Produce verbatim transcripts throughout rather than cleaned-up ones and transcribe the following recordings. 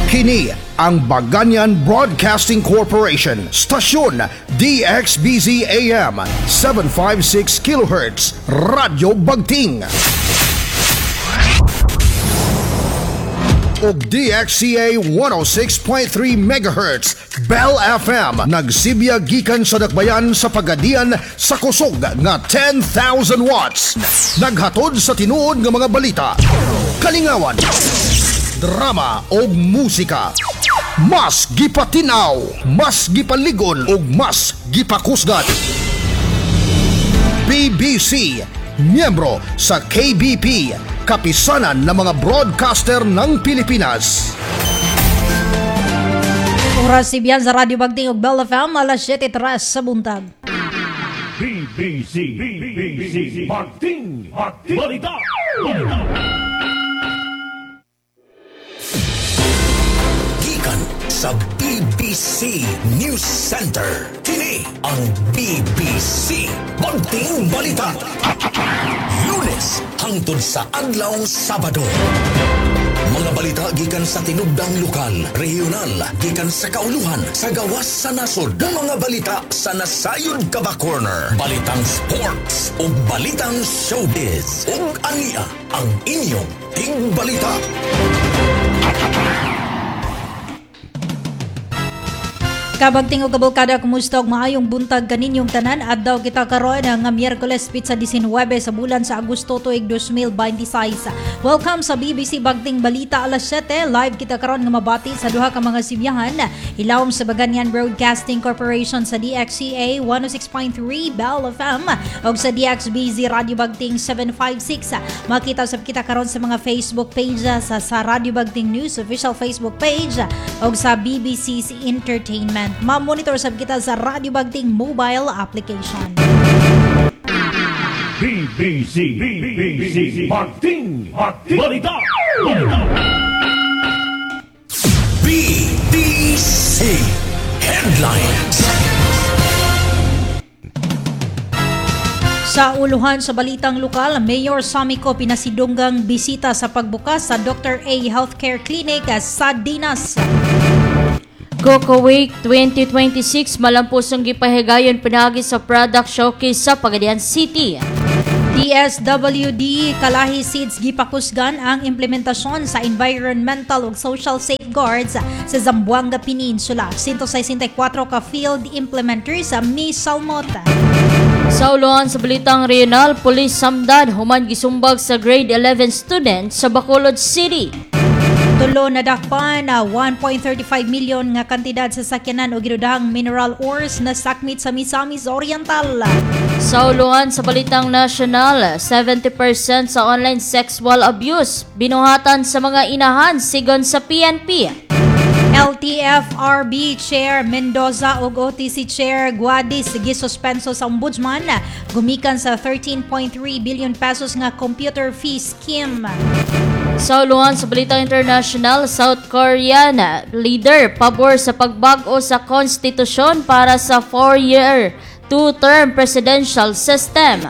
Kini ang Baganyan Broadcasting Corporation, stasyon D X B Z A M seven fifty-six kilohertz, Radyo Bagting. O D X C A one oh six point three megahertz, Bell F M, nagsibya gikan sa dakbayan sa Pagadian sa kusog nga ten thousand watts. Naghatod sa tinuod nga mga balita, kalingawan, drama o musika. Mas gipatinaw, mas gipaligon o mas gipakusgat. B B C, miyembro sa K B P, kapisanan ng mga broadcaster ng Pilipinas. Oras sibiyan sa Radyo Bagting ug Bell F M, alas siyete tres sa buntag. B B C, B B C, Bagting, Bagting, Balita, Balita. Gikan sa B B C News Center, kini ang B B C Bagting Balita. Lunes hangtod sa adlaw Sabado. Mga balita gikan sa tinubdang lokal, regional, gikan sa kauluhan, sa gawas sa nasod, mga balita sa nasayod ka ba corner, balitang sports ug balitang showbiz ug ania ang inyong tigbalita. Kabagting o kabalkada, kumusta og maayong buntag kaninyong tanan. Adlaw kita karon nga Miyerkules pitsa nineteen sa bulan sa Agosto tuig twenty twenty-six. Welcome sa B B C Bagting Balita alas siyete. Live kita karon nga mabati sa duha ka mga sibyahan. Ilawom sa Baganyan Broadcasting Corporation sa D X C A one oh six point three Bell F M og sa D X B Z Radio Bagting seven fifty-six. Makita sab kita karon sa mga Facebook page sa, sa Radio Bagting News official Facebook page og sa B B C's Entertainment. Ma-monitor sab kita sa Radio Bagting mobile application. B B C, B B C, Bagting, Bagting, Balita, Balita. B B C Headlines. Sa uluhan sa balitang lokal, Mayor Samico pinasidunggang bisita sa pagbukas sa Doctor A Healthcare Clinic sa Dinas. Coco Week twenty twenty-six malampos ang gipahigayon pinagi sa product showcase sa Pagadian City. D S W D Kalahi Seeds gipakusgan ang implementasyon sa environmental ug social safeguards sa Zamboanga Peninsula. one hundred sixty-four ka field implementers sa Miss Salmota. Sa uluhan sa balitang regional, Police Samdan human gisumbag sa grade eleven student sa Bacolod City. Tulo na dakpan na one point three five million nga kantidad sa sakyanan o ginudahang mineral ores na sakmit sa Misamis Oriental. Sa uluhan sa balitang national, seventy percent sa online sexual abuse binuhatan sa mga inahan sigon sa P N P. L T F R B Chair Mendoza ug O T C Chair Guadis gisuspenso sa ombudsman gumikan sa thirteen point three billion pesos nga computer fee scheme. Sa uluhan sa balitang international, South Korean leader pabor sa pagbag-o sa konstitusyon para sa four-year, two-term presidential system.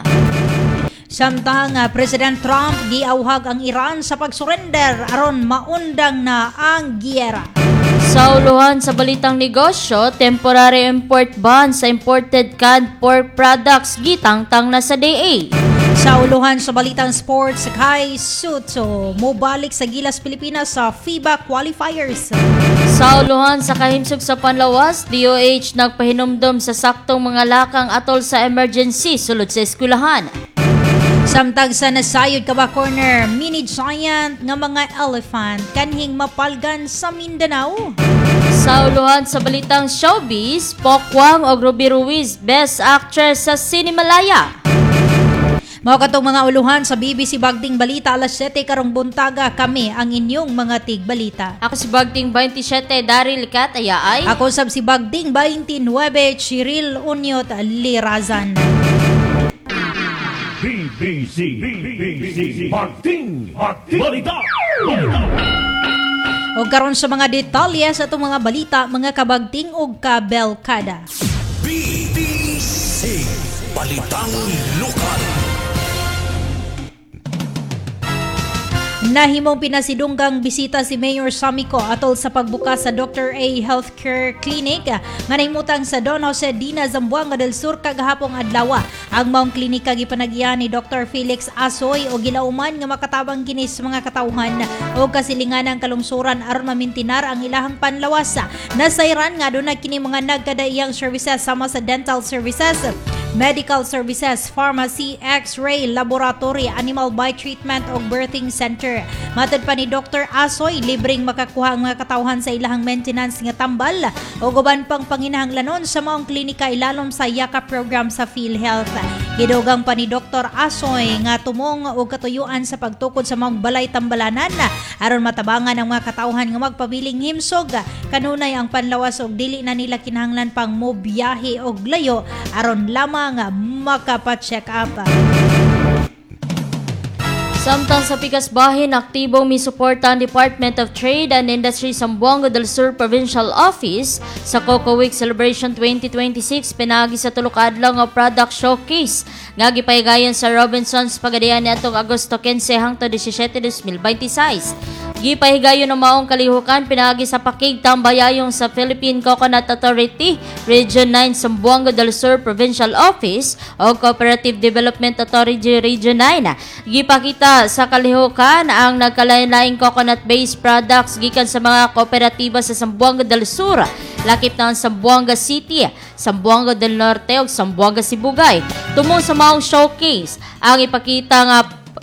Samtang uh, President Trump giauhag ang Iran sa pagsurrender aron maundang na ang giyera. Sa uluhan sa balitang negosyo, temporary import ban sa imported canned pork products gitangtang na sa D A. Sa uluhan sa balitang sports, Kai Suto mobalik sa Gilas Pilipinas sa FIBA qualifiers. Sa uluhan sa kahimsog sa Panlawas, D O H nagpahinumdom sa saktong mga lakang atol sa emergency sulod sa eskwelahan. Samtang sa nasayod ka ba corner, mini giant nga mga elephant kanhing mapalgan sa Mindanao. Sa uluhan sa balitang showbiz, Pokwang o Ruby Ruiz Best Actress sa Cinemalaya. Mga katong mga uluhan sa B B C Bagting Balita alas siyete karong buntaga, kami ang inyong mga tigbalita. Ako si Bagting twenty-seven Daryl Katayay. Ako sab si Bagting twenty-nine Chiril Unyot Lirazan. B B C, B B C, Bagting, Bagting, Balita, Balita. O karon sa mga detalye sa itong mga balita, mga kabagting o kabelkada. B B C Balitang Lokal. Nahimong pinasidunggang bisita si Mayor Samico atol sa pagbukas sa Doctor A Healthcare Clinic nga nahimutang sa Don Jose Dina, Zamboanga del Sur kagahapong adlaw. Ang maong klinika gipanagiyan ni Doctor Felix Asoy o gilauman nga makatabang kini sa mga katawhan o kasilingan ng kalungsuran aron mamintinar ang ilahang panlawas. Nasayran nga doon na kini mga nagkadaiyang services sama sa dental services, medical services, pharmacy, x-ray, laboratory, animal bite treatment o birthing center. Matod pa ni Doctor Asoy, libreng makakuha ang mga katawhan sa ilahang maintenance nga tambal o guban pang panginahanglanon sa maong klinika ilalom sa Yaka program sa PhilHealth. Gidugang pa ni Doctor Asoy nga tumong o katuyuan sa pagtukod sa maong balay tambalanan aron matabangan ang mga katawhan nga magpabiling himsog kanunay ang panlawas og dili na nila kinahanglan pang mobiyahe og layo aron lamang makapa-check up. Samtang sa pikas bahin, aktibong misuporta ang Department of Trade and Industry Zamboanga del Sur Provincial Office sa Coco Week Celebration twenty twenty-six pinagi sa tulo ka adlaw nga product showcase nga gipahigayon sa Robinsons Pagadian niadtong Agosto quince hangtod diecisiete, dos mil veintiséis. Gipahigayon ng maong kalihukan pinagi sa pakig tambayayong sa Philippine Coconut Authority Region nine Zamboanga del Sur Provincial Office o Cooperative Development Authority Region nine. Gipakita sa kalihukan ang nagkalain-laing coconut-based products gikan sa mga kooperatiba sa Zamboanga del Sur, lakip na ang Zamboanga City, Zamboanga del Norte ug Zamboanga Sibugay. Tumong sa maong showcase ang ipakita nga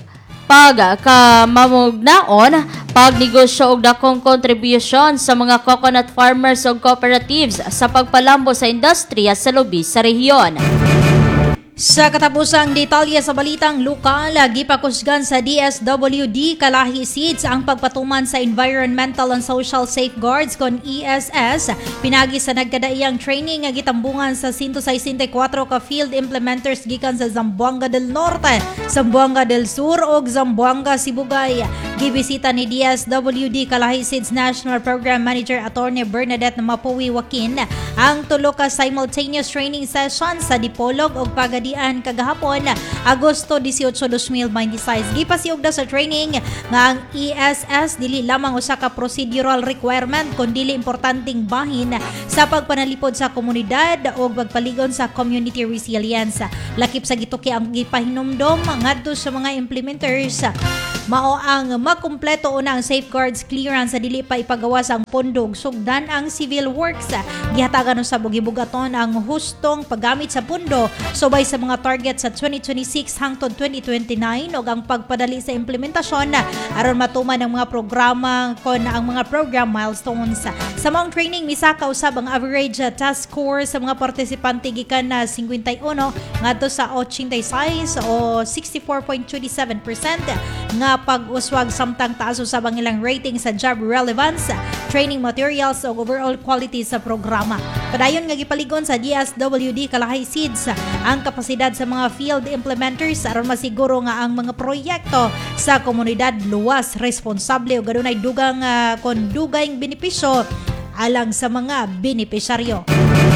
pagkamamugnaon, pagnegosyo og dakong kontribusyon sa mga coconut farmers ug cooperatives sa pagpalambo sa industriya sa lubi sa rehiyon. Sa katapusang detalye sa balitang lokal, gipakusgan sa D S W D Kalahi Seeds ang pagpatuman sa Environmental and Social Safeguards kon E S S pinagi sa nagkadaiyang training nga gitambungan sa one hundred sixty-four ka field implementers gikan sa Zamboanga del Norte, Zamboanga del Sur ug Zamboanga Sibugay. Gibisita ni D S W D Kalahi Seeds National Program Manager Attorney Bernadette Mapuwi Joaquin ang tulo ka simultaneous training sessions sa Dipolog ug Pagadian kagahapon Agosto eighteen, dos mil veintiséis. Gipasiugda sa training nga ang E S S dili lamang usa ka procedural requirement kundi importanteng bahin sa pagpanalipod sa komunidad o pagpaligon sa community resilience. Lakip sa gituki ang gipahinumdom ngadto sa mga implementers mao ang makumpleto una ang safeguards clearance sa dili pa ipagawas ang pondog sugdan ang civil works. Gihatagan sa bugibugaton ang hustong paggamit sa pundo subay sa mga target sa twenty twenty-six hangtod twenty twenty-nine ug ang pagpadali sa implementasyon aron matuman ang mga programa kon ang mga program milestones. Sa maong training misaka usab ang average test score sa mga partisipante gikan na fifty-one ngadto sa eighty-six o sixty-four point two seven percent nga pag-uswag samtang taas usab ang ilang rating sa job relevance, training materials ug overall quality sa programa. Padayon nga gipaligon sa D S W D Kalahi Seeds ang kapasidad sa mga field implementers aron masiguro nga ang mga proyekto sa komunidad luwas, responsable ug adunay dugang uh, kon dugayng benepisyo alang sa mga benepisyaryo.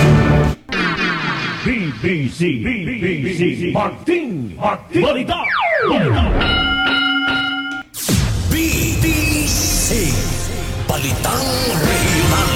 B B C B B C Bagting Balita Balita B B C Balitang Regional.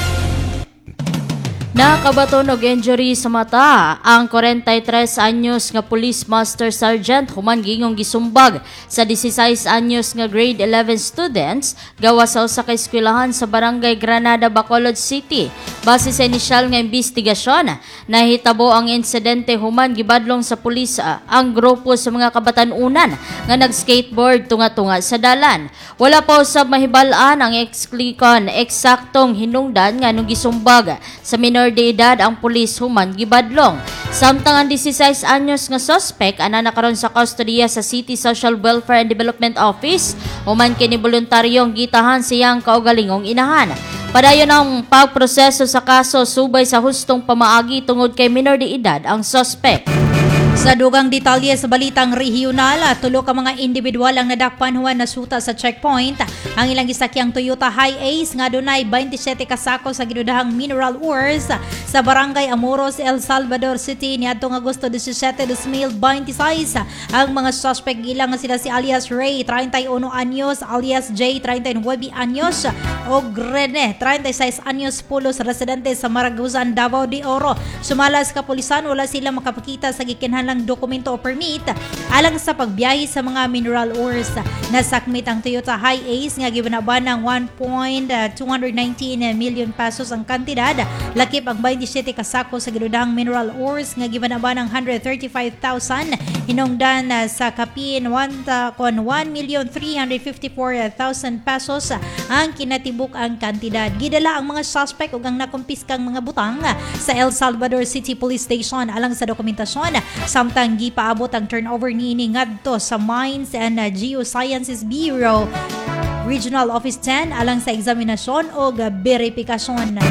Nakabaton og injury sa mata ang forty-tres anyos nga Police Master Sergeant human gingong gisumbag sa sixteen anyos nga grade eleven students gawas sa usa ka eskwelahan sa Barangay Granada, Bacolod City. Base sa inisyal nga investigasyon, nahitabo ang insidente human gibadlong sa pulis uh, ang grupo sa mga kabatan-unan nga nag-skateboard tunga-tunga sa dalan. Wala pa usab mahibal-an ang eksklikon eksaktong hinungdan nga nung gisumbag sa minor de edad ang pulis human gibadlong. Samtang ang sixteen anyos nga suspect ana na karon sa kustodiya sa City Social Welfare and Development Office human kini voluntaryong gitahan siyang kaugalingong inahan. Padayon ang pagproseso sa kaso subay sa hustong pamaagi tungod kay minor de edad ang suspect. Sa dugang detalye sa balitang regional, tulo ka mga individual ang nadakpan huwan na suta sa checkpoint. Ang ilang gisakyang Toyota Hi-Ace nga dunay twenty-seven ka sako sa ginudahang mineral ores sa barangay Amoros, El Salvador City niadtong Agosto seventeen, twenty twenty-six. Ang mga suspect ilang nga sila si alias Ray, thirty-one anyos, alias J, thirty-nine anyos, o Rene, thirty-six anyos, pulos residente sa Maraguzan, Davao de Oro. Sumalas kapulisan, wala sila makapakita sa gikinahanglang dokumento o permit alang sa pagbiyahe sa mga mineral ores. Nasakmit ang Toyota Hi-Ace nga gibanaban ng one point two one nine million pesos ang kantidad. Lakip ang twenty-seven ka sako sa ginudahang mineral ores nga gibanaban ng one hundred thirty-five thousand. Hinungdan uh, sa kapin one million three hundred fifty-four thousand pesos ang kinatibuk ang kantidad. Gidala ang mga suspect ug ang nakumpiskang mga butang sa El Salvador City Police Station alang sa dokumentasyon. Samtang gipaabot ang turnover niini ngadto sa Mines and uh, Geosciences Bureau Regional Office ten alang sa eksaminasyon o verifikasyon.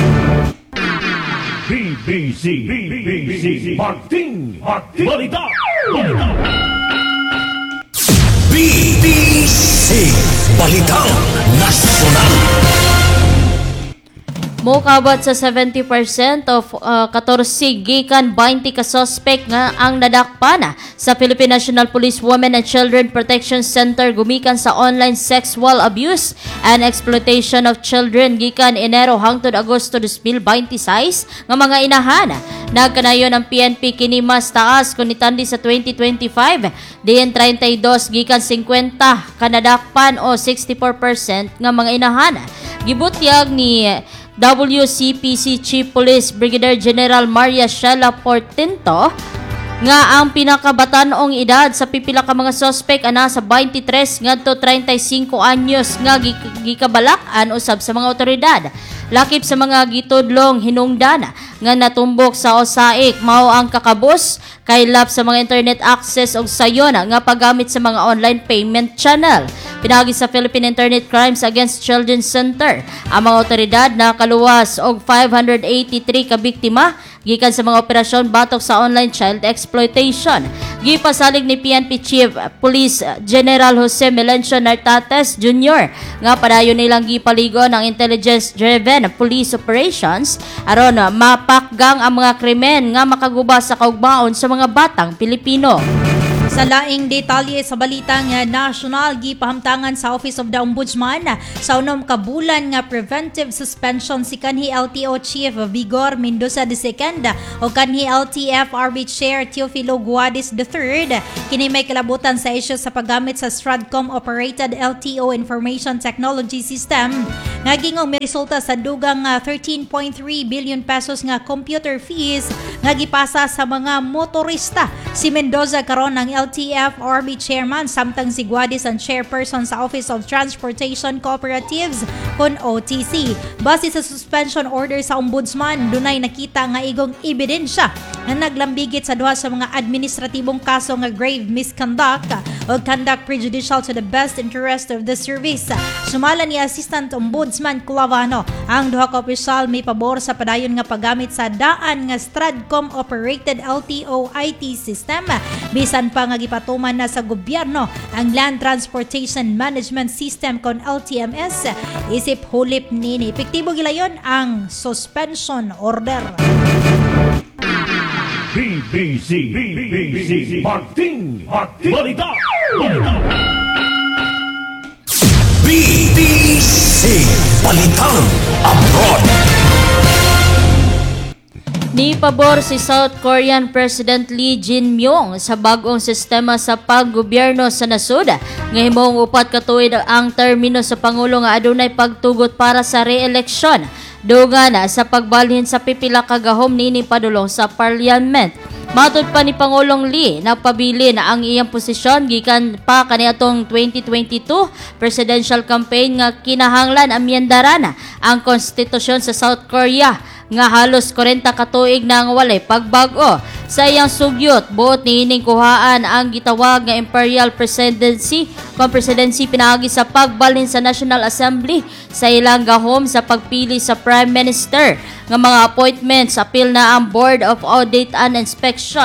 B B C, B B C, Bagting, Bagting, Balita, Balita. B B C Balitang Nasyonal. Mokabat sa seventy percent of uh, fourteen gikan twenty ka suspect nga ang nadakpan sa Philippine National Police Women and Children Protection Center gumikan sa online sexual abuse and exploitation of children gikan Enero hangtod Agosto twenty twenty-six nga mga inahan. Nagkanayon ang P N P kini mas taas kung nitandi sa twenty twenty-five diin thirty-two gikan fifty ka nadakpan o sixty-four percent nga mga inahan. Gibutyag ni W C P C Chief Police Brigadier General Maria Shela Portento nga ang pinakabataong edad sa pipila ka mga suspect ana sa twenty-three ngadto thirty-five anyos nga gikabalak-an usab sa mga otoridad. Lakip sa mga gitudlong hinungdan nga natumbok sa osaik mao ang kakabus, kaylap sa mga internet access og sayon nga paggamit sa mga online payment channel. Pinagi sa Philippine Internet Crimes Against Children Center ang mga otoridad na kaluwas og five hundred eighty-three ka biktima gikan sa mga operasyon batok sa online child exploitation. Gipasalig ni P N P Chief Police General Jose Melencio Nartates Junior nga padayon nilang gipaligon ang intelligence-driven police operations aron mapakgang ang mga krimen nga makaguba sa kaugmaon sa mga batang Pilipino. Sa laing detalye sa balitang national, gipahamtangan sa Office of the Ombudsman sa unom ka bulan nga preventive suspension si kanhi L T O Chief Vigor Mendoza the second o kanhi L T F R B Chair Teofilo Guadis the third. Kini may kalabutan sa isyu sa paggamit sa Stratcom operated L T O Information Technology System nga gingong may resulta sa dugang thirteen point three billion pesos nga computer fees nga gipasa sa mga motorista. Si Mendoza karon ang L T F R B Chairman samtang si Guadis ang Chairperson sa Office of Transportation Cooperatives kun O T C. Base sa suspension order sa Ombudsman, dunay nakita nga igong ebidensya na naglambigit sa duha sa mga administratibong kaso nga grave misconduct o conduct prejudicial to the best interest of the service. Sumala ni Assistant Ombudsman Clavano ang duha ka opisyal may pabor sa padayon nga paggamit sa daan nga Stratcom operated L T O I T system bisan pa nga gipatuman na sa gobyerno ang Land Transportation Management System kon L T M S isip hulip nini. Epektibo gilayon ang suspension order. B B C, B B C, Bagting, Bagting, Balita, Balita. B B C Balitang Abroad. Ni pabor si South Korean President Lee Jae-myung sa bagong sistema sa paggobyerno sa nasud nga himong upat ka tuig ang termino sa pangulo nga adunay pagtugot para sa re-eleksyon dugan sa pagbalhin sa pipila ka gahom nini padulong sa parliament. Matud pa ni Pangulong Lee nagpabili na ang iyang posisyon gikan pa kaniadtong twenty twenty-two presidential campaign nga kinahanglan amyendaran ang konstitusyon sa South Korea nga halos forty ka tuig nang walay pagbag-o. Sa iyang sugyot, buot niining kuhaan ang gitawag nga Imperial Presidency kung presidency pinaagi sa pagbalhin sa National Assembly sa ilang gahom sa pagpili sa Prime Minister nga mga appointments apil na ang Board of Audit and Inspection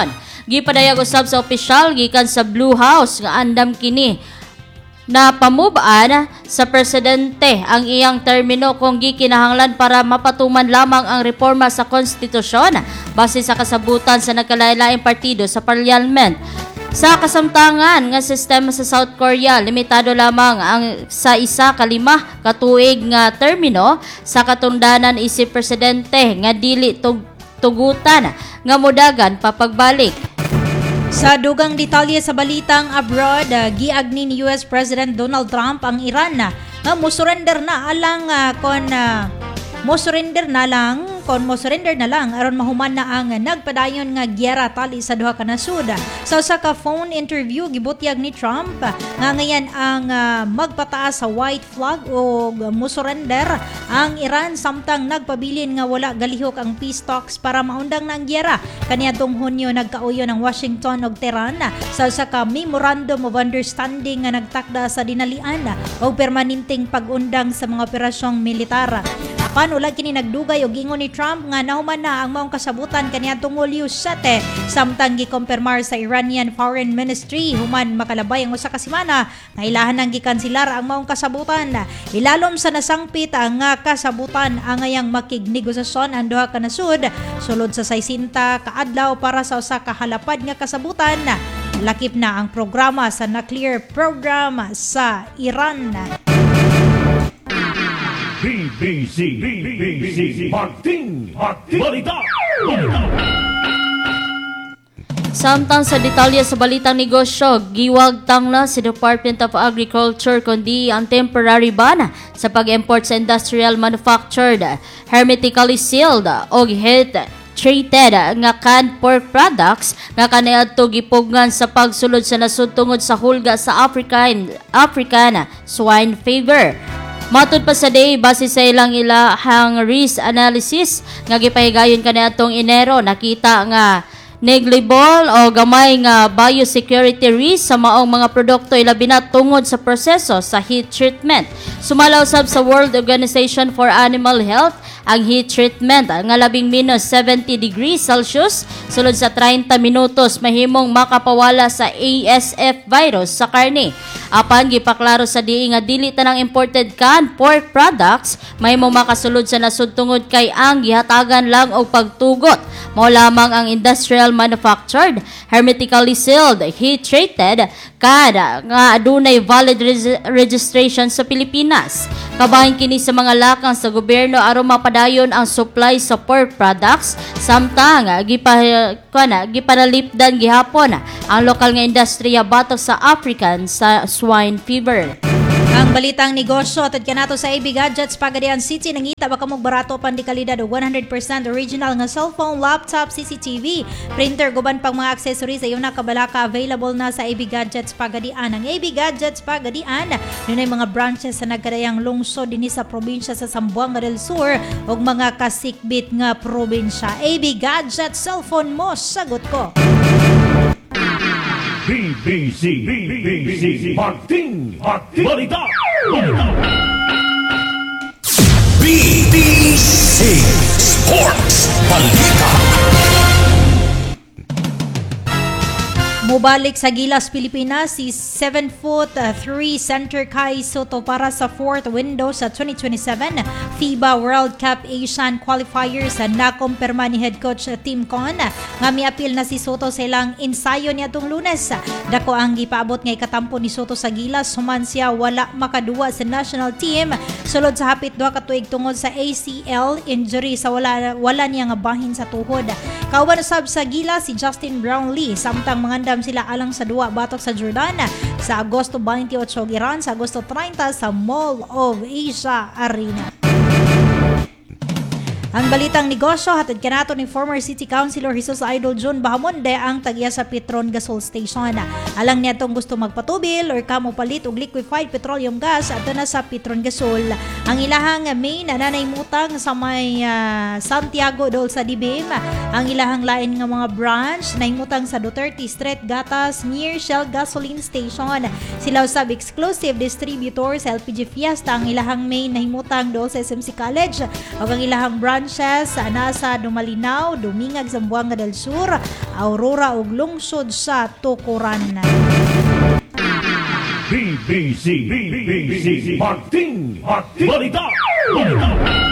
Gipadayag usab sa opisyal gikan sa Blue House nga andam kini na pamubaan sa presidente ang iyang termino kung gikinahanglan para mapatuman lamang ang reforma sa konstitusyon base sa kasabutan sa nagkalain-laing partido sa parliament. Sa kasamtangan nga sistema sa South Korea, limitado lamang ang sa isa ka lima ka tuig nga termino sa katungdanan isip presidente nga dili tug- tugutan nga modagan papagbalik. Sa dugang detalye sa balitang abroad, uh, giagni ni U S President Donald Trump ang Iran na uh, mo-surrender na alang uh, kon uh, mo-surrender na lang kon mo-surrender na lang aron mahuman na ang nagpadayon nga gyera tali sa duha ka nasud. Sa usa ka phone interview gibutyag ni Trump nga ngayon ang uh, magpataas sa white flag o mo-surrender ang Iran samtang nagpabilin nga wala galihok ang peace talks para maundang na ang gyera. Kaniadtong Hunyo nagkauyo ng Washington ug Tehran sa usa ka memorandum of understanding nga nagtakda sa dinalian og permanenteng pag-undang sa mga operasyong militar. Panulag kini nagdugay og ingon ni Trump nga nahuman na ang maong kasabutan kaniadtong Hulyo siyete samtang gikompirmar sa Iranian Foreign Ministry human makalabay ang usa ka semana nga ilahan nang gikanselar ang maong kasabutan. Ilalom sa nasangpit ang nga kasabutan ang ngayang makignegosasyon ang duha ka nasud sulod sa sesenta ka adlaw para sa usa ka halapad nga kasabutan. Lakip na ang programa sa nuclear program sa Iran. B B C, B B C, Bagting, Bagting, Balita, Balita. Samtang sa detalye sa balitang negosyo, giwagtang na si Department of Agriculture kundi ang temporary ban sa pag-import sa industrial manufactured, hermetically sealed o heat treated nga canned pork products nga kaniadto gipugngan sa pagsulod sa nasud tungod sa hulga sa African African swine fever. Matud pa sa day, base sa ilang ilahang risk analysis nga gipahigayon kaniadtong Enero, nakita nga negligible o gamay nga biosecurity risk sa maong mga produkto ilabi na tungod sa proseso sa heat treatment. Sumala usab sa World Organization for Animal Health ang heat treatment nga labing minus seventy degrees Celsius sulod sa thirty minutos mahimong makapawala sa A S F virus sa karne. Apan gipaklaro sa diin nga dili tanang imported canned pork products mahimong makasulod sa nasud tungod kay ang gihatagan lang og pagtugot mao lamang ang industrial manufactured, hermetically sealed, heat treated kada nga adunay valid res- registration sa Pilipinas. Kabahin kini sa mga lakang sa gobyerno aron mapadayon ang supply sa pork products samtang gipana gipanalipdan gihapon ang lokal nga industriya batok sa African sa swine fever. Ang balitang negosyo atad kanato sa A B Gadgets Pagadian City nangita baka mo barato pan di kalidad og one hundred percent original nga cellphone, laptop, C C T V, printer guban pang mga accessories ayon na kabalaka available na sa A B Gadgets Pagadian. Ang A B Gadgets Pagadian dunay mga branches sa nagkadayang lungsod dinhi sa probinsya sa Zamboanga del Sur ug mga kasikbit nga probinsya. A B Gadgets cellphone mo sagot ko. B B C, B B C, Bagting, Bagting, Balita, Balita. B B C Sports Balita. Mubalik sa Gilas, Pilipinas si seven foot three center Kai Soto para sa fourth window sa twenty twenty-seven FIBA World Cup Asian Qualifiers. Nakumpirma ni head coach Tim Con nga miapil na si Soto sa ilang ensayo niya itong Lunes. Dako ang gipaabot nga ikatampo ni Soto sa Gilas human siya wala makaduwa sa national team sulod sa hapit duha ka tuig tungod sa A C L injury sa wala wala niya nga bahin sa tuhod. Kauban usab sa Gilas si Justin Brownlee samtang mangandam sila alang sa duwa batok sa Jordan sa Agosto twenty-eight Iran sa Agosto thirty sa Mall of Asia Arena. Ang balitang negosyo hatid kanato ni former City Councilor Jesus Idol John Bahamonde ang tagya sa Petron Gasol Station. Alang niya itong gusto magpatubil or kamo palit og liquefied petroleum gas ato na sa Petron Gasol. Ang ilahang main nanay mutang sa may uh, Santiago dol sa Dibim. Ang ilahang lain nga mga branch nahimutang sa Duterte Street Gatas near Shell Gasoline Station. Sila usab exclusive distributor sa L P G Fiesta. Ang ilahang main nahimutang dol sa S M C College ug ang ilahang branch branches ana sa Dumalinaw, Dumingag, Zamboanga del Sur, Aurora ug lungsod sa Tukuran. B B C, B B C, Bagting, Bagting, Balita, Balita.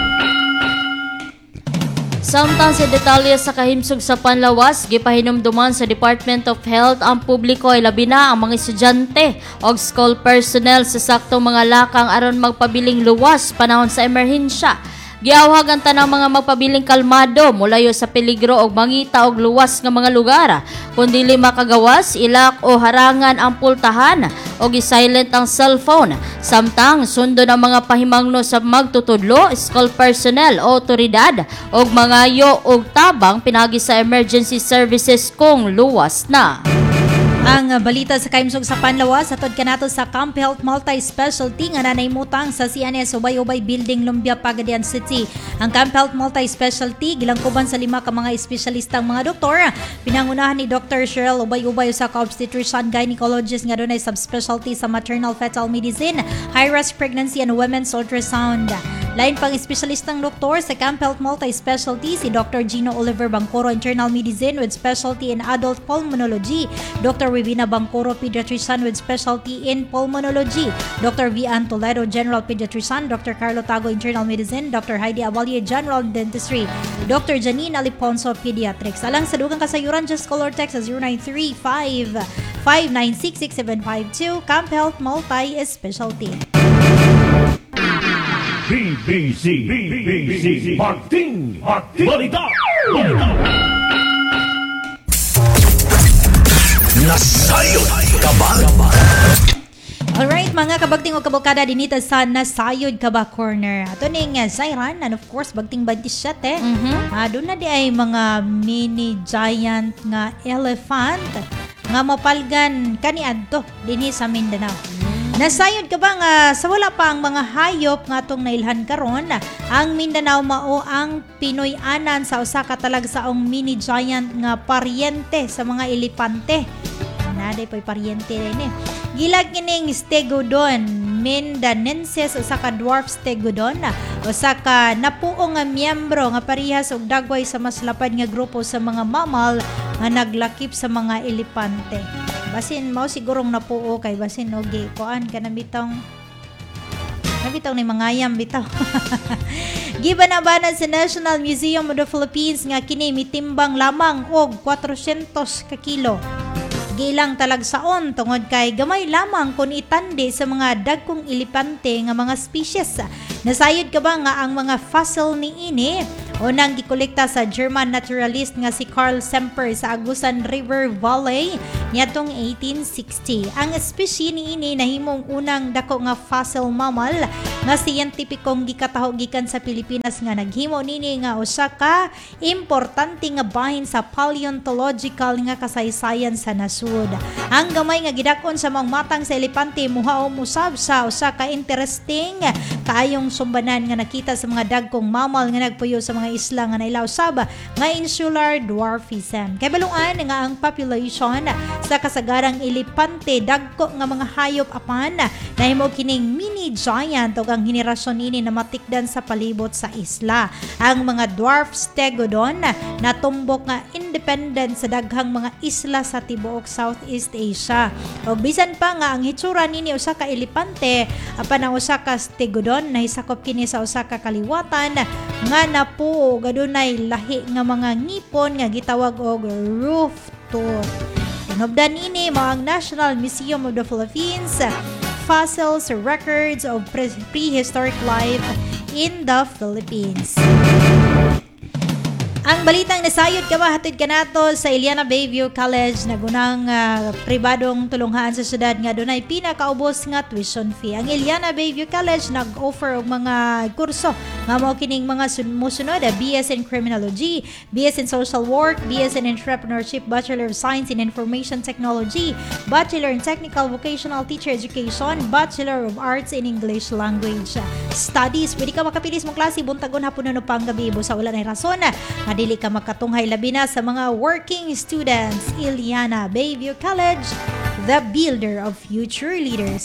Samtang sa detalye sa kahimsog sa panlawas, gipahinumduman sa Department of Health ang publiko ay labi na ang mga estudyante o school personnel sa saktong mga lakang aron magpabiling luwas panahon sa emerhensya. Giawhag ang tanang mga magpabiling kalmado mulayo sa peligro og mangita og luwas nga mga lugar. Kung dili makagawas, ilak o harangan ang pultahan o gi-silent ang cellphone. Samtang sundo ang mga pahimangno sa magtutudlo, school personnel o otoridad og mga yo og tabang pinagi sa emergency services kung luwas na. Ang balita sa kaimsog sa Panlawas, atod kanato sa Camp Health Multi-Specialty nga nanaymutang sa C N S Ubay-Ubay Building, Lumbia, Pagadian City. Ang Camp Health Multi-Specialty gilangkuban sa lima ka mga espesyalistang mga doktor. Pinangunahan ni Doctor Cheryl Ubay-Ubay sa obstetrician gynecologist nga dunay subspecialty sa maternal fetal medicine, high-risk pregnancy and women's ultrasound. Lain pang espesyalistang doktor sa Camp Health Multi-Specialty si Doctor Gino Oliver Bangcoro, internal medicine with specialty in adult pulmonology, Doctor Rivina Bangcoro, pediatrician with specialty in pulmonology, Doctor Vian Toledo, general pediatrician, Doctor Carlo Tago, internal medicine, Doctor Heidi Abalier, general dentistry, Doctor Janine Aliponso, pediatrics. Alang sa dugang kasayuran, just call or text sa zero nine three five five nine six six seven five two. Camp Health Multi-Specialty. B B C, B B C, Bagting, Bagting, Balita, Balita. Nasayod ka ba? Alright, mga kabagting o kabukada dinita sa Nasayod Ka Ba Corner. Ato ning uh, Zairan, and of course, bagting twenty-seven. Mhm. Ah, doon na di ay mga mini giant nga elephant nga mapalgan kaniadto dinhi sa Mindanao. Nasayod ka ba nga sa wala pa ang mga hayop nga atong nailhan karon, ang Mindanao mao ang Pinoy-anan sa usa ka talagsaong mini giant nga paryente sa mga elepante. Naday po'y paryente rin eh. Gilag kining Stegodon Mindanensis, usa ka dwarf Stegodon, usa ka napuo nga miyembro nga parehas og dagway sa mas lapad nga grupo sa mga mammal nga naglakip sa mga elepante. Basin mao sigurong napuo kay basin ogi kuan kana bitong nabitaw ni mangayam bitaw. Gibanabanan sa National Museum of the Philippines nga kini mitimbang lamang og kwatrosyentos ka kilo. Gilang talagsaon tungod kay gamay lamang kun itandi sa mga dagkong elepante nga mga species. Nasayod ka ba nga ang mga fossil niini unang gikolekta sa German naturalist nga si Carl Semper sa Agusan River Valley niadtong eighteen sixty. Ang espisye niini nahimong unang dako nga fossil mammal nga siyentipikong gikataho gikan sa Pilipinas nga naghimo nini nga usa ka importante nga bahin sa paleontological nga kasaysayan sa nasud. Ang gamay nga gidakon sa mga matang sa elepante muhao musab sa usa ka interesting kaayong sumbanan nga nakita sa mga dagkong mammal nga nagpuyo sa mga isla nga nailaw sab nga insular dwarfism. Kay baluan nga ang population sa kasagarang elepante dagko nga mga hayop apan nahimo kining mini giant ug ang henerasyon nini na matikdan sa palibot sa isla. Ang mga dwarf stegodon natumbok nga independent sa daghang mga isla sa tibuok Southeast Asia. Og bisan pa nga ang hitsura nini usa ka elepante apan ang usa ka stegodon nahisakop kini sa usa ka kaliwatan nga napuo gadunay lahi nga mga ngipon nga gitawag og roof tooth. Tinubdan ini mao ang National Museum of the Philippines Fossils, Records of Prehistoric Life in the Philippines. Ang balitang nasayod ka ba hatid kanato sa Iliana Bayview College nagunang uh, pribadong tulunghaan sa syudad nga dunay pinakaubos nga tuition fee. Ang Iliana Bayview College nag-offer og mga kurso nga mao kining mga musunod: B S in Criminology, B S in Social Work, B S in Entrepreneurship, Bachelor of Science in Information Technology, Bachelor in Technical Vocational Teacher Education, Bachelor of Arts in English Language Studies. Pwede ka makapilis mong klase buntagon hapon no pang gabi sa wala na rason na dili ka makatunghay labi na sa mga working students. Iliana Bayview College, the builder of future leaders.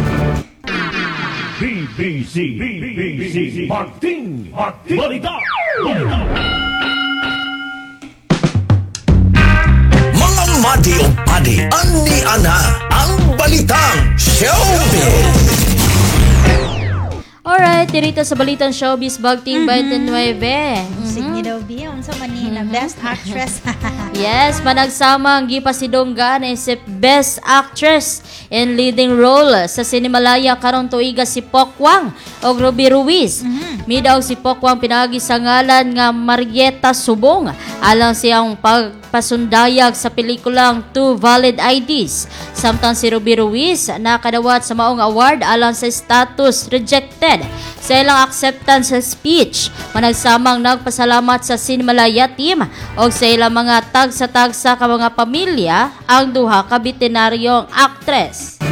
B B C, B B C, Bagting, Bagting, Balita, Mga madi o padi, andi ana ang balitang showbiz. Alright, dirito sa Balitang Showbiz Bagting twenty-nine. Sige daw, Bia. Unsa man ni na Best Actress. Yes, managsama ang gipasidongga na isip Best Actress in Leading Role sa Sinimalaya karong tuiga si Pokwang o Ruby Ruiz. Midaw si Pokwang pinagi sa ngalan nga Marieta Subong alang siyang pagpasundayag sa pelikulang Two Valid I Ds. Samtang si Ruby Ruiz nakadawat sa maong award alang sa status rejected sa ilang acceptance speech. Managsamang nagpasalamat sa Sinimalaya team o sa ilang mga tagsa-tagsa ka mga pamilya ang duha ka bitenaryong aktres.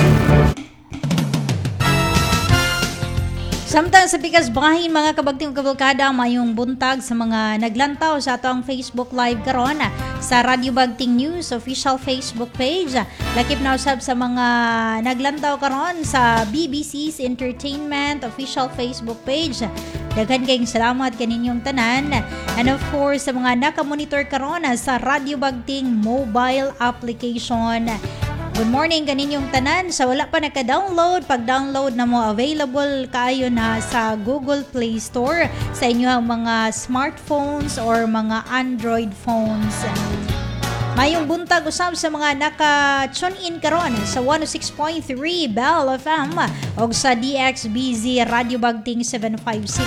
Samtang sa pikas bahin mga kabagting kabalkada, mayong buntag sa mga naglantaw sa atong Facebook Live karon sa Radio Bagting News official Facebook page. Lakip na usab sa mga naglantaw karon sa B B C's Entertainment official Facebook page. Daghan kayong salamat kaninyong tanan. And of course, sa mga nakamonitor karon sa Radio Bagting mobile application. Good morning kaninyong tanan. Sa wala pa naka-download, pag-download na mo available kaayo na sa Google Play Store sa inyong mga smartphones or mga Android phones. Mayong buntag usab sa mga naka-tune in karon sa one oh six point three Bell F M o sa D X B Z Radio Bagting seven fifty-six.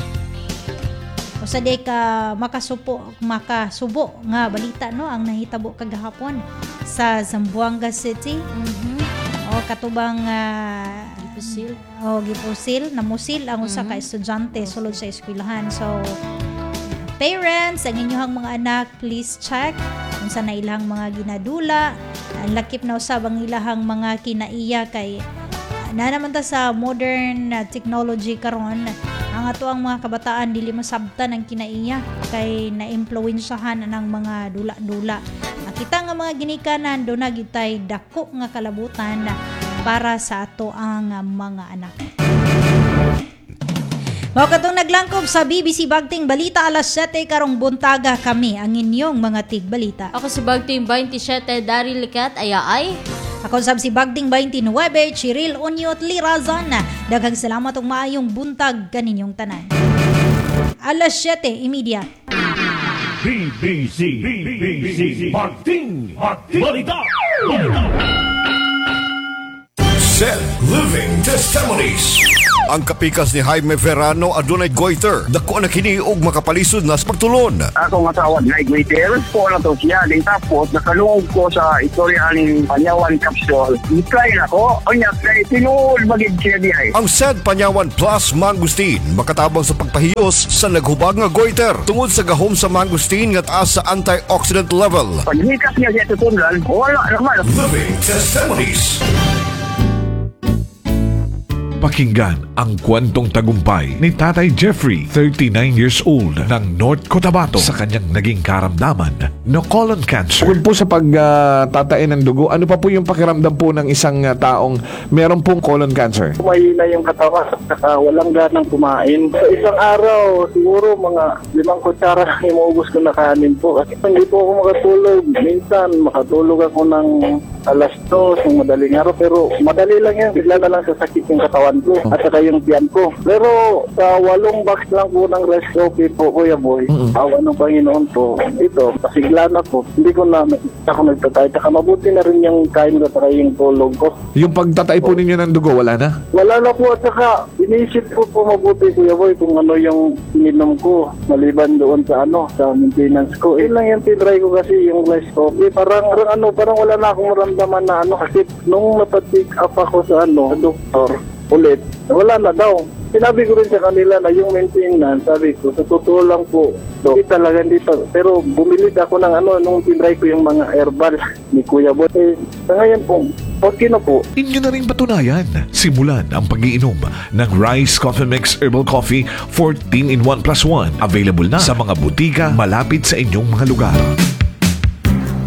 O sa di ka makasupo, makasubo nga balita no ang nahitabo kagahapon sa Zamboanga City. Mhm. O katubang uh, Gipusil. o gipusil, namusil ang usa ka estudyante sulod sa eskwelahan. So parents, ang inyong mga anak, please check kung saan na ilang mga ginadula. Ang lakip na usab ang ilang mga kinaiya kay na naman ta sa modern uh, technology karon. Ang ato ang mga kabataan dili masabtan ang kinaiya kay na-impluwensyahan ng mga dula-dula. Kita nga mga ginikanan do na gitay dako nga kalabutan para sa ato ang mga anak. Mao katong naglangkob sa B B C Bagting Balita alas siyete karong buntaga kami ang inyong mga tigbalita. Ako si Bagting twenty-seven Daryl Licat ayaay. Ako sab si Bagting twenty-nine Chiril Unyot Lirazan. Daghang salamat ug maayong buntag kaninyong tanan. alas siyete imedya. B B C, B B C, Bagting, Bagting, Balita, Balita. Set Living Testimonies. Ang kapikas ni Jaime Verano adunay goiter. Dako na kini og makapalisod na sa pagtulon. Ako nga tawad na Igwaiter ko na to siya. Din tapos nakalungog ko sa istorya aning Panyawan capsule. I-try na ko. O niya, tinuol magig siya di ay. Ang said Panyawan Plus Mangustin makatabang sa pagpahiyos sa naghubag nga goiter tungod sa gahom sa mangustin nga taas sa antioxidant level. Paghikas niya siya tutunlan, wala naman. Living Testimonies. Pakinggan ang kwentong tagumpay ni Tatay Jeffrey, thirty-nine years old, ng North Cotabato sa kanyang naging karamdaman na colon cancer. Bukod po sa pagtatain ng dugo, ano pa po yung pakiramdam po ng isang uh, taong meron pong colon cancer? Mahina yung katawan at walang ganang kumain. Sa isang araw, siguro mga limang kutsara lang imuubos ko na kanin po. Kasi hindi po ako makatulog. Minsan, makatulog ako ng alas dos ng madaling araw. Pero madali lang yan. Bigla na lang sasakit yung katawan ko at saka yung tiyan ko. Pero sa walong box lang po ng rest coffee po, Kuya Boy, mm-hmm. awa ng Panginoon po, ito, pasigla na po. Hindi ko na ako nagtatay. Saka mabuti na rin yung kain ko at yung tulog ko. Yung pagtatay po ninyo ng dugo, wala na? Wala na po at saka inisip ko po mabuti, Kuya Boy, kung ano yung ininom ko maliban doon sa ano, sa maintenance ko. Yun lang yung tinry ko kasi yung rest coffee. Parang, parang ano, parang wala na akong maramdaman na ano kasi nung napatik up ako sa ano, sa doktor, ulit, wala na daw. Sinabi ko rin sa kanila na yung maintenance, sabi ko, sa totoo lang po, do, hindi talaga dito. Pero bumili ako ng ano, nung tinry ko yung mga herbal ni Kuya Boy. Eh, sa ngayon po, okay na po. Inyo na rin patunayan. Simulan ang pag-iinom ng Rice Coffee Mix Herbal Coffee fourteen in one plus one. Available na sa mga butika malapit sa inyong mga lugar.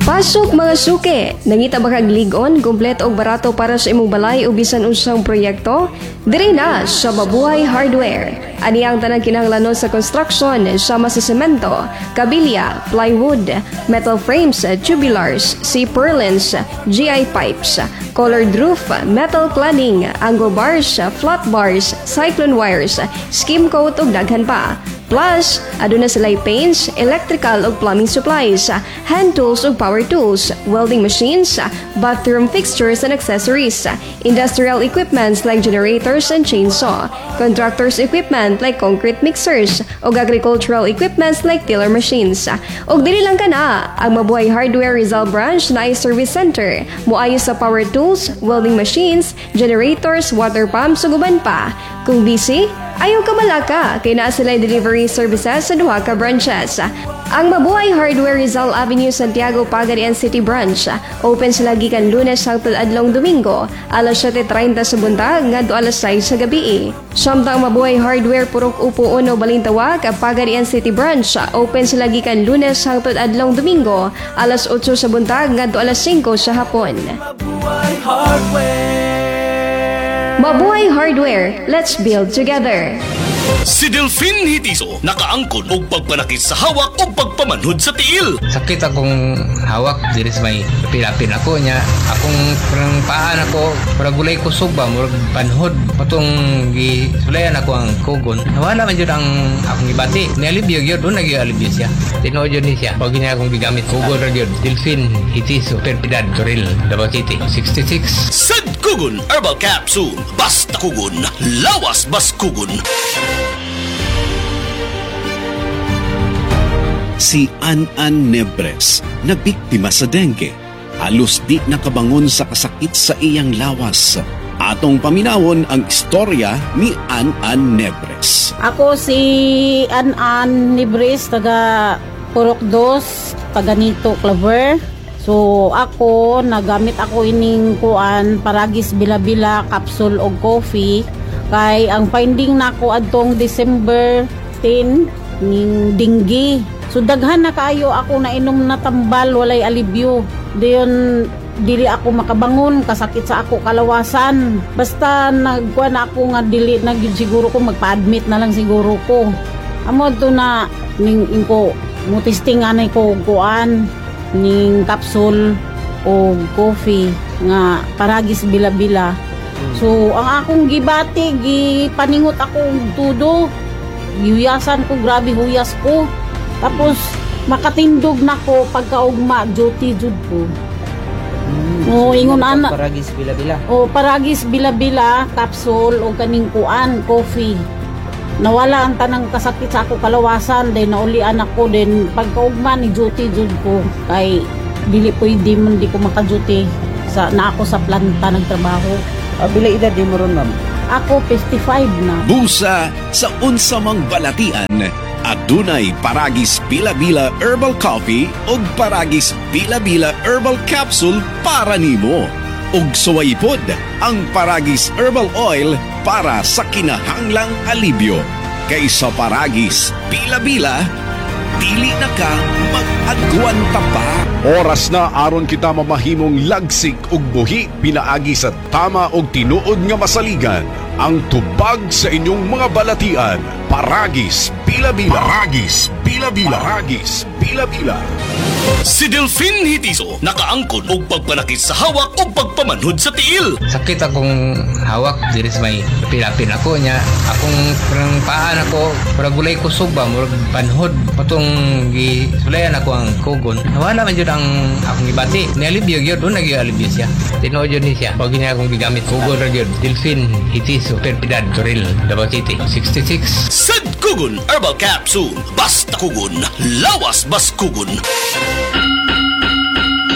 Pasok mga suke, nangita ba kag ligon, kompleto og barato para sa imong balay o bisan unsang proyekto? Diri na sa Mabuhay Hardware. Ani ang tanang kinahanglanon sa construction sama sa semento, kabilya, plywood, metal frames, tubulars, C-purlins, G I pipes, colored roof, metal cladding, angle bars, flat bars, cyclone wires, skim coat ug daghan pa. Plus, aduna sila'y paints, electrical ug plumbing supplies, hand tools ug power tools, welding machines, bathroom fixtures and accessories, industrial equipments like generators and chainsaw, contractors equipment like concrete mixers, ug agricultural equipments like tiller machines. Ug dili lang kana, ang Mabuhay Hardware Rizal Branch na ay service center, muayo sa power tools, welding machines, generators, water pumps ug uban pa. Kung busy, ayaw ka malaka, kay naa sila'y delivery services sa duha ka branches. Ang Mabuhay Hardware Rizal Avenue, Santiago, Pagadian City Branch. Open sila gikan Lunes hangtod adlong Domingo, alas siyete treinta sa buntag ngadto alas sais sa gabi. Samtang Mabuhay Hardware Purok Upo Uno Balintawak, Pagadian City Branch. Open sila gikan Lunes hangtod adlong Domingo, alas otso sa buntag ngadto alas singko sa hapon. Mabuhay Hardware. Mabuhay Hardware, let's build together. Si Delfin Hitiso nakaangkon og pagpanakit sa hawak o pagpamanhod sa tiil. Sakit akong hawak diri sa may pilapin ako niya. Akong parang paan ako, para gulay kusog ba, murag panhod. Patong gisulayan ako ang kugon. Nawala man yun ang akong ibati. Nialibyo yun, doon nag-ialibyo siya. Tinood yun niya. Pag niya akong gigamit kugon ra yun. Delfin Hitiso, Perpidad, Toril, Davao City, sixty-six. Sad Kugon Herbal Capsule. Basta kugon, lawas bas kugon. Si An-An Nebres, nabiktima sa dengue. Halos di nakabangon sa kasakit sa iyang lawas. Atong paminawon ang istorya ni An-An Nebres. Ako si An-An Nebres, taga Purok Dos, taga Nito, Clover. So ako, nagamit ako ining kuan, paragis bila-bila, capsule o coffee. Kay ang finding nako adtong December tenth ning dengue. So daghan na kaayo ako na inom na tambal, walay alibyo. Dayon dili ako makabangon, kasakit sa ako kalawasan. Basta nagkuha na ako nga dili na gyud siguro ko, magpa-admit na lang siguro ko. Amo to na ning inko mo testing anay ko kuan ning capsule o coffee nga paragis bila-bila. So ang akong gibati, gipaningot ako tudo. Gihuyasan ko, grabe huyas ko. Tapos makatindog na ko pagkaugma, duty jud ko. Mm, o ingon ana paragis bila-bila. O paragis bila-bila, capsule o kaning kuan, coffee. Nawala ang tanang kasakit sa ako kalawasan, then naulian ako, then pagkaugma ni duty jud ko. Kay dili pwede man di ko maka-duty sa na ako sa planta nagtrabaho. Uh, bila edad di mo ron, ma'am? Ako fifty-five na. Busa sa unsamang balatian, adunay paragis bila-bila herbal coffee o paragis bila-bila herbal capsule para nimo. Ug suwaypod ang paragis herbal oil para sa kinahanglang alibyo. Kaysa paragis bila-bila, dili na ka mag-agwanta pa. Oras na aron kita mamahimong lagsik ug buhi pinaagi sa tama og tinuod nga masaligan. Ang tubag sa inyong mga balatian, paragis bila-bila. Paragis bila-bila. Paragis bila-bila. Si Delfin Hitiso nakaangkon og pagpanakit sa hawak o pagpamanhod sa tiil. Sakit akong hawak diri sa may pilapin ako niya. Akong parang paan ako, para gulay kusog ba, murag panhod. Patong gisulayan ako ang kugon. Nawala man yun ang akong ibati. Nialibyo yun, doon nag-ialibyo siya. Tinood yun niya. Pag niya akong gigamit kugon ra yun. Delfin Hitiso, Perpidad, Toril, Davao City, sixty-six. Sad Kugon Herbal Capsule. Basta kugon, lawas bas kugon.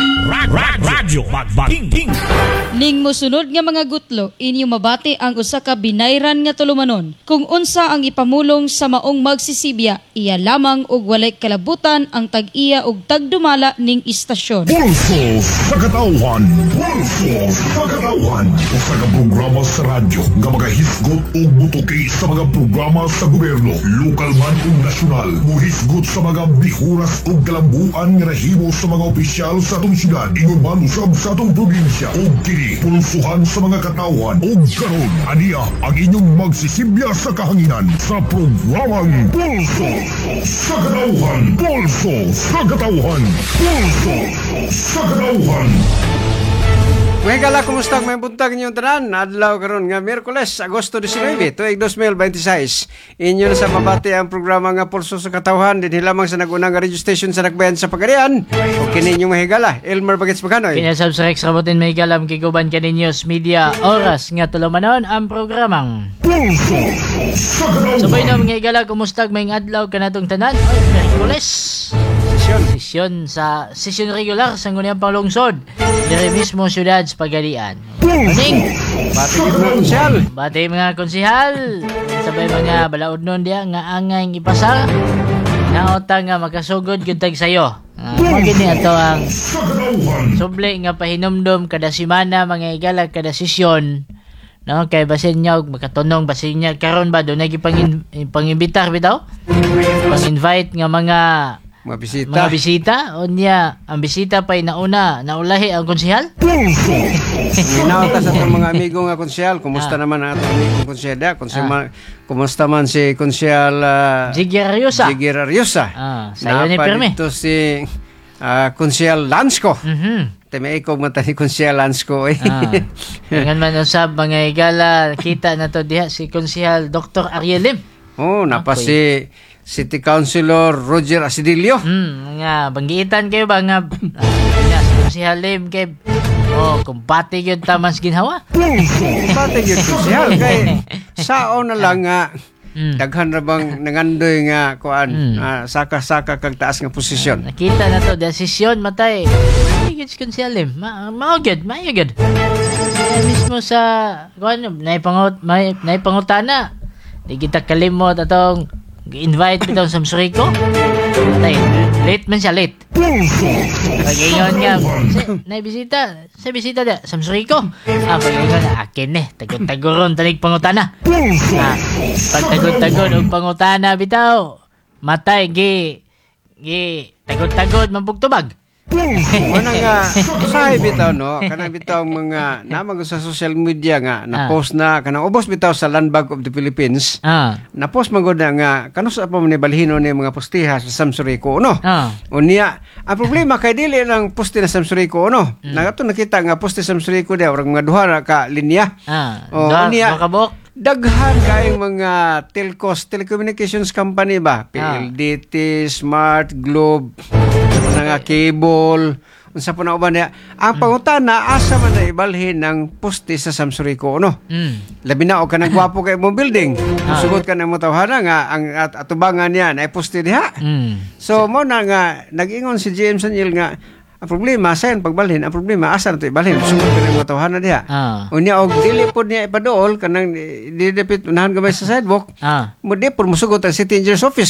Radyo Magbating. Ning mosunod nga mga gutlo, inyo mabati ang usa ka binayran nga tulumanon. Kung unsa ang ipamulong sa maong magsisibya, iya lamang og walay kalabutan ang tag-iya og tagdumala ning istasyon. Pulso sa katauhan. Pulso sa katauhan. Usa ka programa sa radyo nga magahisgot og butuki sa mga programa sa gobyerno, lokal man ug nasyonal. Muhisgot sa mga bihuras ug kalambuan nga nahimo sa mga opisyal sa atong syudad, ingon man usab sa atong probinsya. Og kini pulsuhan sa mga katauhan. Og karon aniya ang inyong magsisibya sa kahanginan sa programang Pulso sa katauhan. Pulso sa katauhan. Pulso sa katauhan. Mga kala, kumusta may buntag niyong tanan? Adlaw karon nga Miyerkules, Agosto nineteen, tuig twenty twenty-six. Inyo na sa mabati ang programa nga Pulso sa Katauhan, din lamang sa nagunang radio station sa Nagbayan sa Pagarian. O kini inyong mahigala, Elmer Bagets Maganoy. Pinasab sa Rex Rabotin mahigalam kiguban kanin News Media Oras nga tulumanon ang programang Pulso sa Katauhan. Sabay na mga higala, kumusta may adlaw kanatong tanan? Ay, Miyerkules. Sesyon. Sesyon sa sesyon regular sa nguniyang panglungsod. Dari mismo syudad sa Pagalian. Morning! Bati mga konsyal. Bati mga konsihal. Sabay mga balaod nun diya nga angay ipasar. Naota nga makasugod gyud sayo. Uh, Magini ato ang suble nga pahinomdom kada semana mga higala kada sesyon. No, kay basin niya og makatunong basin niya karon ba do nagi pangin pangimbitar bitaw? Pang-invite nga mga mga bisita. Mga bisita o niya ang bisita pa'y nauna naulahi ang konsehal. Minaw ta sa itong mga amigo nga konsyal. Kumusta ah. naman ang atong amigong konsyal da? Kumusta, ah. kumusta man si konsyal uh, Jigger Ariosa. Jigger Ariosa. Ah, sayo ni Perme. Dito si uh, konsyal Lansko. Mhm. Teme ikog mata ni konsyal Lansko eh. Ah. Ngayon man usab mga igala kita na to diha si konsehal Doctor Arielim. Oh, napa okay. si City Councilor Roger Asidilio. Hmm, nga banggitan kayo ba nga uh, si Halim kay oh, kumpati gyud tamans ginhawa. Kumpati gyud konsyal kay sao na lang nga mm. daghan ra bang nangandoy nga kuan mm. uh, saka-saka kag taas nga posisyon. Nakita na to desisyon matay. Ay gyud si Halim. Ma mao gyud, maayo gyud. Mismo sa kuan naipangut may naipangutana. Di kita kalimot atong invite bitaw sa Msurico. Tay, late man siya, late. Pag-ingon nga, naibisita, sa bisita da, sa Msurico. Ah, pag-ingon na, akin eh, tagod-tagoron, tanig pangutana. Ah, pag tagod-tagod, og pangutana bitaw, matay, gi, gi, tagod-tagod, mabugtubag. Wala nga, usahay bitaw, no? Kanang bitaw mga namang sa social media nga, na-post na, kanang ubos bitaw sa Land Bank of the Philippines, ah. na-post magod na nga, kanus pa man balhino ni mga postiha sa Samsurico, no? Ah. Unya, ang problema kay dili lang poste na Samsurico, no? Mm. Nagato nakita nga poste sa Samsurico dia, orang mga duha na ka linya. Ah, o, duha, unya, duha kabok. Daghan kayong mga telcos, telecommunications company ba? P L D T, Smart, Globe, nga cable, unsa po na uban niya. Ang pangutana, asa man na ibalhin ng poste sa Samsurico, no? Mm. Labi na, o ka nang gwapo kay mong building. Ah. Sugod ka na mo tawhana nga, ang at, atubangan niya na poste diha. Mm. So, mo na nga, nag-ingon si James Sanil nga, ang problema, sayan pagbalhin, ang problema, asa na ito ibalhin? Sugod ka na mo tawhana diha. Ah. Unya, og dili po niya ipadool, kanang didipit, unahan gamay sa sidewalk, ah. mo di po, musugot ang city engineer's office,